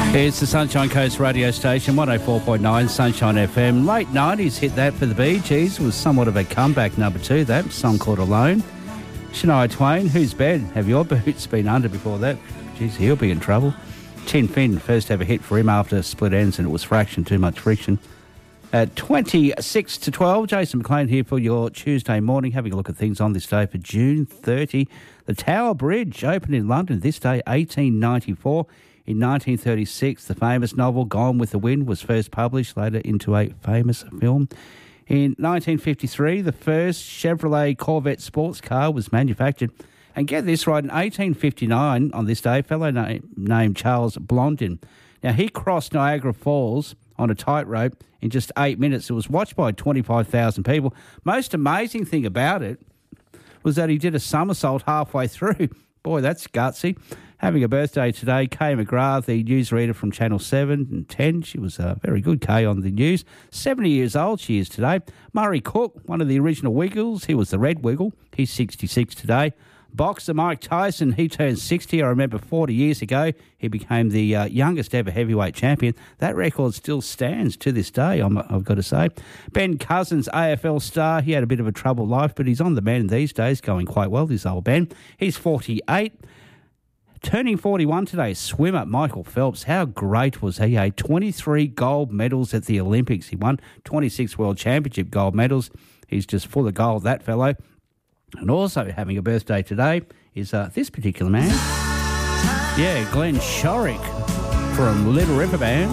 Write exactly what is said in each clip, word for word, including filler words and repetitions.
It's the Sunshine Coast radio station, one oh four point nine Sunshine F M. Late nineties hit that for the Bee Gees. It was somewhat of a comeback number two, that song called Alone. Shania Twain, Who's Bed? Have your boots been under before that? Geez, he'll be in trouble. Tin Fin, first ever hit for him after Split Ends, and it was Fraction, Too Much Friction. At twenty-six to twelve, Jason McLean here for your Tuesday morning, having a look at things on this day for June thirtieth. The Tower Bridge opened in London this day, eighteen ninety-four. In nineteen thirty-six, the famous novel Gone with the Wind was first published, later into a famous film. In nineteen fifty-three, the first Chevrolet Corvette sports car was manufactured. And get this right, in eighteen fifty-nine, on this day, a fellow na- named Charles Blondin. Now, he crossed Niagara Falls on a tightrope in just eight minutes. It was watched by twenty-five thousand people. Most amazing thing about it was that he did a somersault halfway through. Boy, that's gutsy. Having a birthday today, Kay McGrath, the newsreader from Channel seven and ten. She was uh, very good, Kay, on the news. seventy years old she is today. Murray Cook, one of the original Wiggles. He was the Red Wiggle. He's sixty-six today. Boxer Mike Tyson, he turned sixty. I remember forty years ago, he became the uh, youngest ever heavyweight champion. That record still stands to this day, I'm, I've got to say. Ben Cousins, A F L star, he had a bit of a troubled life, but he's on the mend these days, going quite well, this old Ben. He's forty-eight. Turning forty-one today, swimmer Michael Phelps. How great was he? Eh? twenty-three gold medals at the Olympics. He won twenty-six World Championship gold medals. He's just full of gold, that fellow. And also having a birthday today is uh, this particular man. Yeah, Glenn Shorrock from Little River Band.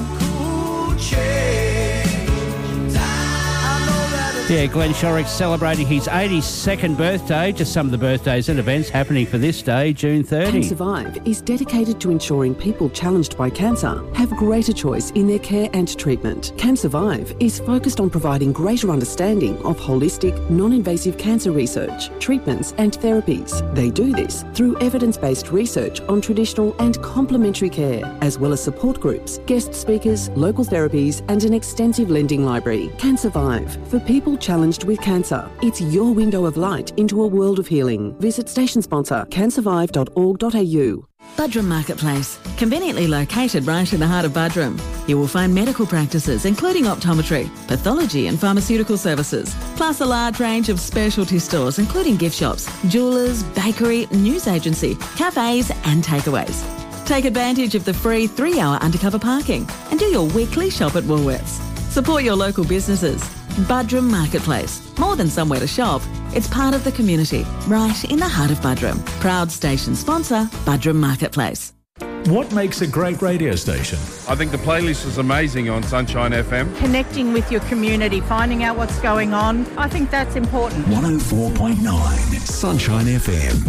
Yeah, Glenn Shorrock celebrating his eighty-second birthday. Just some of the birthdays and events happening for this day, June thirtieth. CanSurvive is dedicated to ensuring people challenged by cancer have greater choice in their care and treatment. CanSurvive is focused on providing greater understanding of holistic, non-invasive cancer research, treatments and therapies. They do this through evidence-based research on traditional and complementary care, as well as support groups, guest speakers, local therapies and an extensive lending library. CanSurvive, for people challenged with cancer. It's your window of light into a world of healing. Visit station sponsor can survive dot org dot a u. Buderim Marketplace, conveniently located right in the heart of Buderim. You will find medical practices including optometry, pathology and pharmaceutical services, plus a large range of specialty stores including gift shops, jewellers, bakery, news agency, cafes and takeaways. Take advantage of the free three-hour undercover parking and do your weekly shop at Woolworths. Support your local businesses. Buderim Marketplace. More than somewhere to shop, it's part of the community, right in the heart of Buderim. Proud station sponsor, Buderim Marketplace. What makes a great radio station? I think the playlist is amazing on Sunshine F M. Connecting with your community, finding out what's going on. I think that's important. one oh four point nine Sunshine F M.